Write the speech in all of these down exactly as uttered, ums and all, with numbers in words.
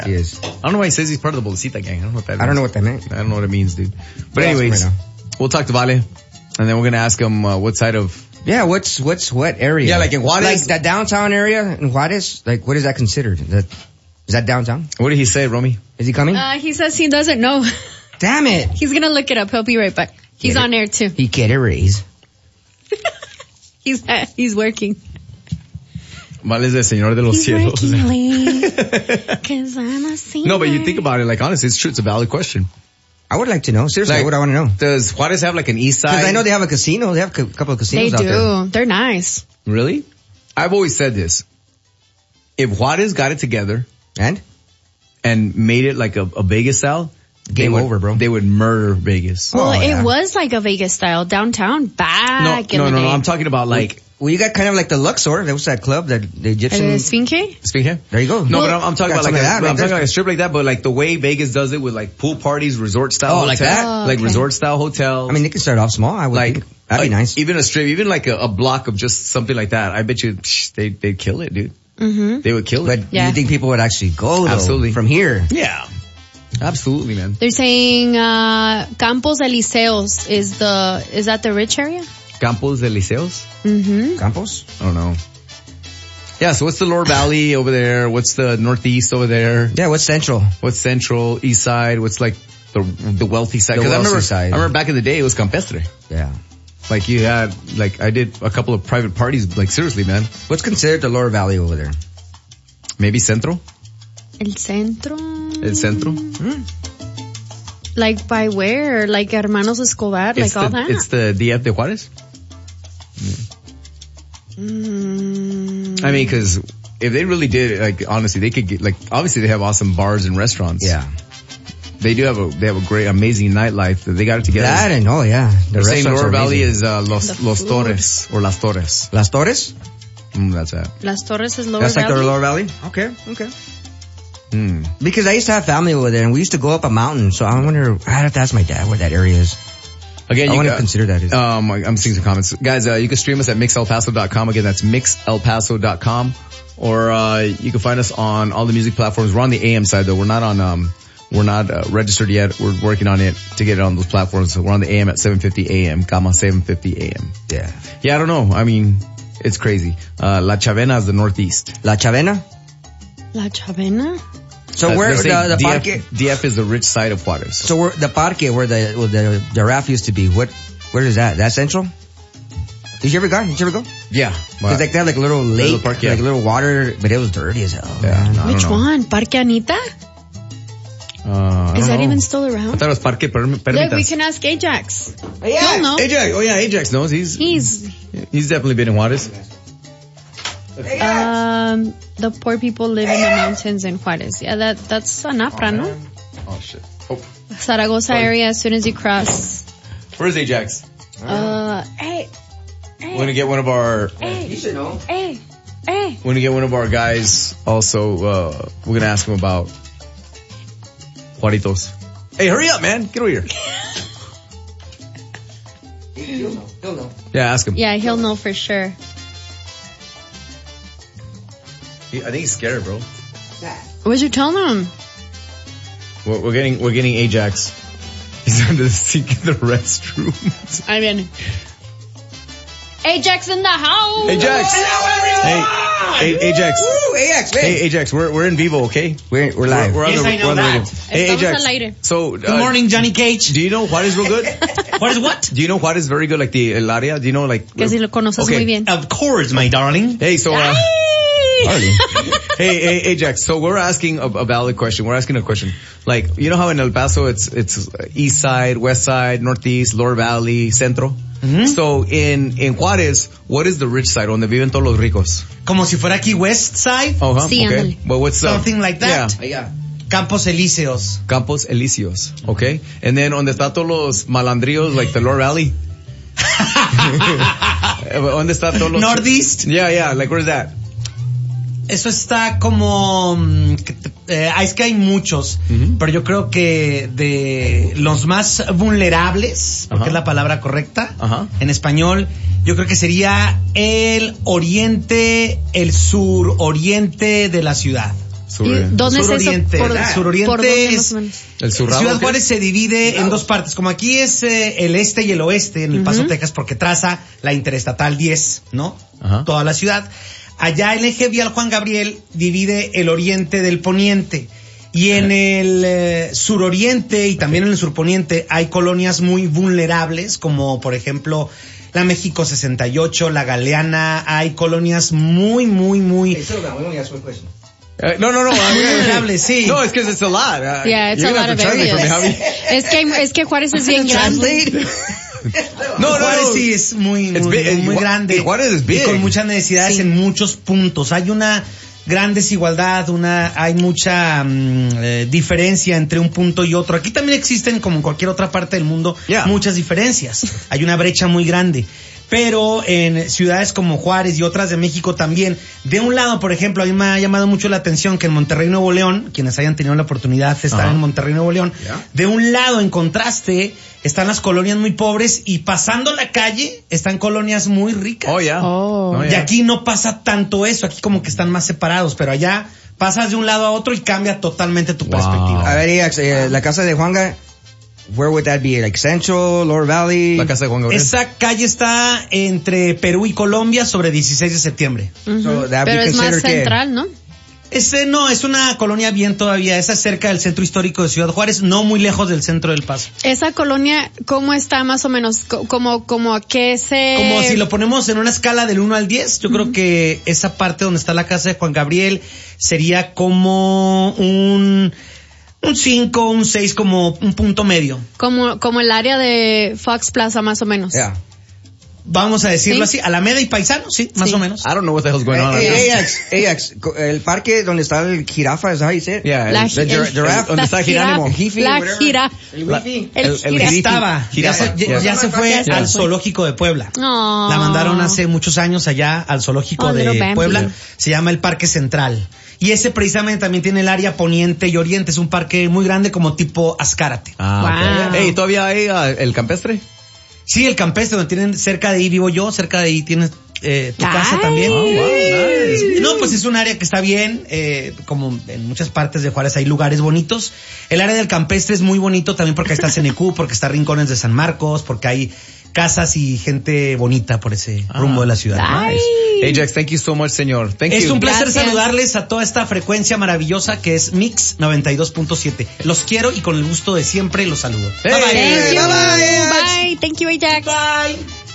He is. I don't know why he says he's part of the Bolsita gang. I don't know what that means. I don't know what that meant. I don't know what it means, dude. But We'll anyways, right we'll talk to Vale, and then we're gonna ask him uh, what side of. Yeah, what's what's what area? Yeah, like in Juarez, like that downtown area in Juarez. Like, what is that considered? Is that is that downtown? What did he say, Romy? Is he coming? Uh, he says he doesn't know. Damn it! He's gonna look it up. He'll be right back. He's Get on it. air too. He get a raise. He's he's working. Vale es el señor de los He's cielos. working late, 'cause I'm a singer. No, but you think about it, like honestly, it's true. It's a valid question. I would like to know. Seriously, Like, what I want to know. Does Juarez have like an east side? Because I know they have a casino. They have a couple of They casinos out there. do. They're nice. Really? I've always said this. If Juarez got it together And? and made it like a, a Vegas style, they Game would- over, bro. They would murder Vegas. Well, Oh, it yeah. was like a Vegas style downtown No, back in no, the no, day. no. I'm talking about like Well, you got kind of like the Luxor. That was that club, that the Egyptian. Uh, Sphinx? Speaking. There you go. No, Well, but I'm, I'm talking got about like some a, of that I'm right talking there. like a strip like that, but like the way Vegas does it with like pool parties, resort style, Oh, like hotels, that? Oh, like okay. resort style hotels. I mean, they can start off small. I would like think. That'd be like, nice. Even a strip, even like a, a block of just something like that. I bet you psh, they they'd kill it, dude. Mm-hmm. They would kill But it. Yeah. you think people would actually go though, Absolutely. from here? Yeah, absolutely, man. They're saying uh Campos Elíseos is the is that the rich area? Campos Elíseos. Mm-hmm. Campos? I don't know. Yeah, so what's the Lower Valley over there? What's the Northeast over there? Yeah, what's central? What's Central, East Side? What's like the the wealthy side? The 'Cause I wealthy remember, side. I remember back in the day it was Campestre. Yeah. Like you had, like I did a couple of private parties. Like seriously, man. What's considered the lower valley over there? Maybe Centro, El centro. El Centro. Like by where? Like Hermanos Escobar, It's like all the, that? it's the D F de Juarez. Mm. I mean, because if they really did, like honestly, they could get like obviously they have awesome bars and restaurants. Yeah. They do have a they have a great amazing nightlife. They got it together. That and oh yeah. The They're saying restaurants Lower are Valley amazing. is uh, Los The Los food. Torres or Las Torres. Las Torres? Mm, that's it. Las Torres is lower That's like valley. the lower valley? Okay, okay. Hmm. Because I used to have family over there and we used to go up a mountain, so I wonder, I have to ask my dad where that area is. Again, I you want to got- consider that. Is. Um, I'm seeing some comments. Guys, uh, you can stream us at mix el paso dot com. Again, that's mix el paso dot com. Or, uh, you can find us on all the music platforms. We're on the A M side though. We're not on, um, we're not, uh, registered yet. We're working on it to get it on those platforms. So we're on the A M at seven fifty A M. Gamma seven fifty A M. Yeah. Yeah, I don't know. I mean, it's crazy. Uh, La Chavena is the northeast. La Chavena? La Chavena? So Uh, where they're saying the, the D F, parque? D F is the rich side of Juarez. So where the parque where the where the giraffe used to be? What? Where is that? That central? Did you ever go? Did you ever go? Yeah. Cause like they have like a little lake, Little park, yeah. like a little water, but it was dirty as hell. Yeah, man. no, I Which don't know. one? Parque Anita? Uh, I Is don't that know. even still I around? thought it was Parque Perm- Permitas. Look, we can ask Ajax. Yeah. He'll know. Ajax. Oh yeah, Ajax knows. He's, He's he's definitely been in Juarez. um the poor people live in the mountains in Juarez. Yeah, that that's Anapra, no? Oh shit. Oh. Zaragoza area. As soon as you cross. Where's Ajax? Uh, hey, We're gonna get one of our, You should know. hey, hey. we're gonna get one of our guys also, uh, we're gonna ask him about Juaritos. Hey, hurry up, man. Get over here. He'll know. He'll know. Yeah, ask him. Yeah, he'll know for sure. He, I think he's scared, bro. What'd you tell him? We're, we're getting, we're getting Ajax. He's under the sink in the restroom. I mean, Ajax in the house. Ajax. Hey, hey, Ajax. Woo, Ajax, man. Hey, Ajax, we're, we're in vivo, okay? We're, we're live. We're, we're Yes, on the, I know we're on the that. radio. Hey, Estamos Ajax. al aire. So, uh, Good morning, Johnny Cage. do you know Juarez real good? What is what? Do you know Juarez very good, like the el área? Do you know, like? Que si lo conoces Okay. muy bien. Of course, my darling. Hey, so, uh, Harley. hey, hey, Ajax. So we're asking a, a valid question. We're asking a question. Like, you know how in El Paso it's it's east side, west side, northeast, lower valley, centro. Mm-hmm. So in in Juarez, what is the rich side donde viven todos los ricos? Como si fuera aquí West Side. Oh, huh? Sí, okay. ándale. But what's the, Something like that. Yeah. Yeah. Campos Elíseos. Campos Elíseos. Okay. And then donde está todos los malandrillos, like the lower valley. ¿Dónde está todos los? Northeast. Yeah, yeah. Like where's that? Eso está como... mm, que te- eh, es que hay muchos, Ujú. pero yo creo que de los más vulnerables, porque Ajá. es la palabra correcta, Ajá. en español, yo creo que sería el oriente, el suroriente de la ciudad. Sur, ¿Y dónde suroriente, es eso? ¿verdad? Suroriente por dónde, es- más o menos? el surrado. Ciudad ¿qué? Juárez se divide en dos partes. Como aquí es eh, el este y el oeste en El Paso, Texas, porque traza la Interestatal diez, ¿no? Ajá. Toda la ciudad. Allá el eje vial Juan Gabriel divide el oriente del poniente. Y en el eh, suroriente y también en el surponiente hay colonias muy vulnerables, como por ejemplo la México sesenta y ocho, la Galeana. Hay colonias muy, muy, muy... Uh, no, no, no. Muy vulnerable, sí. No, it's because it's a lot. Uh, Yeah, it's you're a gonna lot have of to translate for me, areas. Javi. Es que, es que Juárez es bien grande. No, no, Juárez no. sí es muy, It's muy, big. muy Ju- grande. Juárez is big. Y con muchas necesidades Sí. en muchos puntos. Hay una gran desigualdad, una, hay mucha mm, eh, diferencia entre un punto y otro. Aquí también existen, como en cualquier otra parte del mundo, Yeah. muchas diferencias. Hay una brecha muy grande. Pero en ciudades como Juárez y otras de México también, de un lado, por ejemplo, a mí me ha llamado mucho la atención que en Monterrey, Nuevo León, quienes hayan tenido la oportunidad de estar Ajá. en Monterrey, Nuevo León, Yeah. de un lado, en contraste, están las colonias muy pobres y pasando la calle están colonias muy ricas. Oh, yeah. Oh. Oh, Y yeah. aquí no pasa tanto eso, aquí como que están más separados, pero allá pasas de un lado a otro y cambia totalmente tu Wow. perspectiva. A ver, Iax, eh, la casa de Juanga, where would that be? Like Central, Lower Valley? La casa de Juan Gabriel. Esa calle está entre Perú y Colombia sobre dieciséis de septiembre. Ujú. So that be Pero es más considered que- central, ¿no? Ese no, es una colonia bien todavía, esa es cerca del centro histórico de Ciudad Juárez, no muy lejos del centro del Paso. Esa colonia, ¿cómo está más o menos? Co- Como, como a qué se... Como si lo ponemos en una escala del uno al diez, yo creo que esa parte donde está la casa de Juan Gabriel sería como un, un cinco, un seis, como un punto medio. Como, como el área de Fox Plaza, más o menos. Yeah. Vamos a decirlo Sí. así, Alameda y Paisano, sí, más Sí. o menos. I don't know what the hell's going on. Eh, out eh, there. Ajax, Ajax, co- el parque donde está el jirafa, is how you say it? Yeah, La, el- The el- gir- giraffe, donde la está jirafa, Jerónimo. Jifi, la whatever. jirafa. El La- wifi. el el- el jirafa. Jifi. Estaba, ya Jirafa, se, ya, yeah. ya se fue Ya se al fue. zoológico de Puebla. No. La mandaron hace muchos años allá al zoológico Oh, little de Bambi. Puebla. Yeah. Se llama el Parque Central. Y ese precisamente también tiene el área poniente y oriente. Es un parque muy grande como tipo Azcárate. Ah, Wow. okay. Hey, ¿todavía hay uh, el campestre? Sí, el campestre donde tienen, cerca de ahí vivo yo, cerca de ahí tienes eh, tu casa Ay. también. Oh, wow, nice. No, pues es un área que está bien, eh, como en muchas partes de Juárez hay lugares bonitos. El área del campestre es muy bonito también porque ahí está C N Q, porque está Rincones de San Marcos, porque hay casas y gente bonita por ese rumbo de la ciudad. Ay. Ajax, thank you so much, señor. Thank Es you. un placer Gracias. saludarles a toda esta frecuencia maravillosa que es Mix noventa y dos punto siete. Los quiero y con el gusto de siempre los saludo. Hey. Bye bye. Thank you. Bye-bye. Bye. Thank you, Ajax. Bye.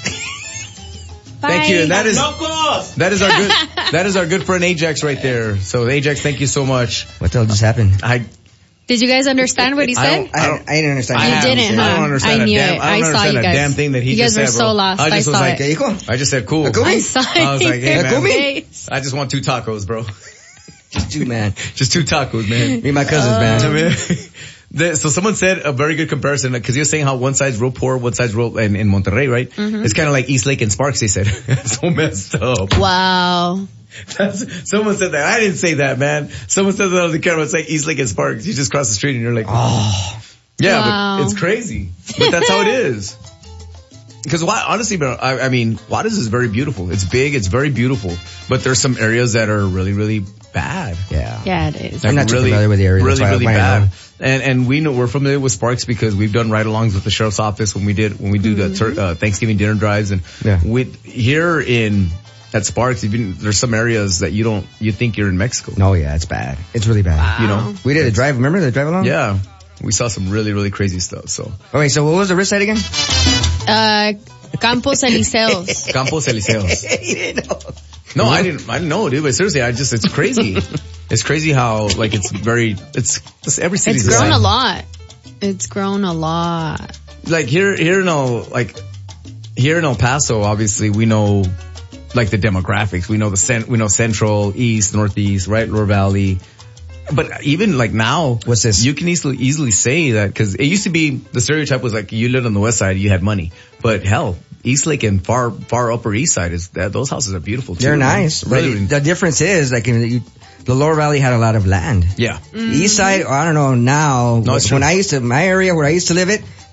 Thank you. Bye. That is ¡Locos! that is our good that is our good friend Ajax right there. So Ajax, thank you so much. What the hell just happened? I Did you guys understand what he I said? don't- I, I didn't understand. I You have- didn't, I huh? don't understand I a knew damn, it. I don't I saw understand you a guys. damn thing that he You just guys were said, so bro. lost. I I just was saw like, it. ¿Qué dijo? I just said cool. Cool. I saw I was like, hey, your man. face. I just want two tacos, bro. Just two, man. Just two tacos, man. Me and my cousins, I man. mean, the- so someone said a very good comparison because you're saying how one side's real poor, one side's real in, in Monterrey, right? It's kind of like East Lake and Sparks. They said so messed up. Wow. That's, someone said that. I didn't say that, man. Someone said that on the camera. It's like East Lake and Sparks. You just cross the street and you're like, Oh. yeah, Wow. but it's crazy. But that's how it is. Because why? Honestly, bro, I, I mean, Juarez is very beautiful. It's big. It's very beautiful. But there's some areas that are really, really bad. Yeah. Yeah, it is. I'm not too really, familiar with the area, that's Really, why I really wanna bad. know. And and we know we're familiar with Sparks because we've done ride-alongs with the sheriff's office when we did when we do the tur- uh, Thanksgiving dinner drives and Yeah. with here in at Sparks, even there's some areas that you don't you think you're in Mexico. No, yeah, it's bad. It's really bad. You know? We did a drive, remember the drive along? Yeah, we saw some really really crazy stuff. So Okay, so what was the wrist side again? Uh, Campos Elíseos. Campos Elíseos. You didn't know. No, I didn't. I didn't know, dude. But seriously, I just it's crazy. It's crazy how like it's very it's, it's every city's It's the grown same. a lot. It's grown a lot. Like here, here in El, like here in El Paso, obviously we know like the demographics. We know the cent, we know Central, East, Northeast, right, Lower Valley. But even like now, What's this? You can easily easily say that because it used to be the stereotype was like you lived on the west side, you had money. But hell, East Lake and far far Upper East Side is that those houses are beautiful too. They're man. nice. But Really. the difference is, like, in the, you, the Lower Valley had a lot of land. Yeah. The East Side, I don't know now. No, it's when true. I used to, my area where I used to live it,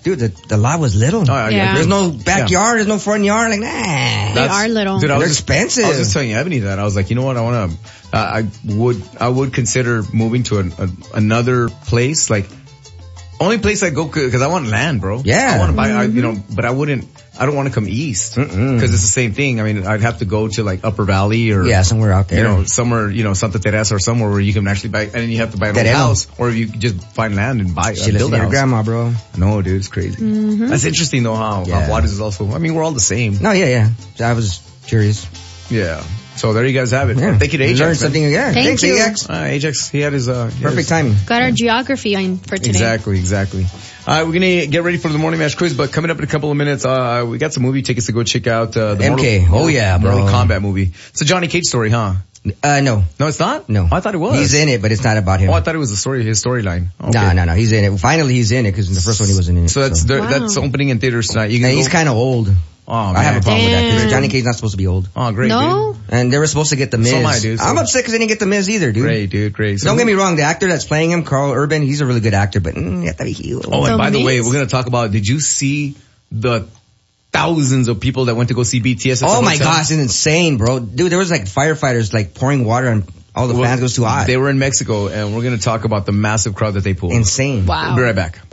dude, the, the lot was little. Oh, I- I Yeah. agree. There's no backyard, there's no front yard. Like, nah. They That's- are little. Dude, I They're was just- expensive. I was just telling Ebony that. I was like, you know what? I want to, uh, I would, I would consider moving to an, a, another place. Like, only place I go, cause I want land, bro. Yeah. I want to buy, I, you know, but I wouldn't, I don't want to come east. Mm-mm. Cause it's the same thing. I mean, I'd have to go to like Upper Valley or, Yeah, somewhere out there. you know, somewhere, you know, Santa Teresa or somewhere where you can actually buy, and then you have to buy an old Terreno. house, or you can just find land and buy, uh, She lives build with a your house. grandma, bro. No, dude, it's crazy. That's interesting though how, Yeah. how Juarez is also, I mean, we're all the same. No, yeah, yeah. So I was curious. Yeah. So there you guys have it. Yeah. Thank you to Ajax. Learned man. something again. Thank Thanks, you. Ajax. Uh, Ajax, he had his, uh, he had Perfect his- timing. Got our geography on for today. Exactly, exactly. All right, we're gonna get ready for the morning match quiz, but coming up in a couple of minutes, uh, we got some movie tickets to go check out, uh, the M K. Mortal, Oh, yeah, bro. Mortal Kombat movie. It's a Johnny Cage story, huh? Uh, no. No, it's not? No. Oh, I thought it was. He's in it, but it's not about him. Oh, I thought it was the story, his storyline. Okay. No, no, no. He's in it. Finally, he's in it because in the first one he wasn't in it. So that's, the, Wow. that's opening in theaters tonight. You can And go- he's kind of old. oh, man. I have a problem with that because Damn. Johnny Cage's not supposed to be old. Oh, great, No? dude. And they were supposed to get the Miz. So am I, dude, so- I'm upset because they didn't get the Miz either, dude. Great, dude, great. So Don't get me wrong. The actor that's playing him, Carl Urban, he's a really good actor, but mm, yeah, he Oh, and The by the way, Miz? we're gonna talk about, did you see the thousands of people that went to go see B T S? at Oh the my hotel? gosh, it's insane, bro. Dude, there was like firefighters like pouring water on all the Well, fans. It was too hot. They were in Mexico, and we're gonna talk about the massive crowd that they pulled. Insane. Wow. We'll be right back.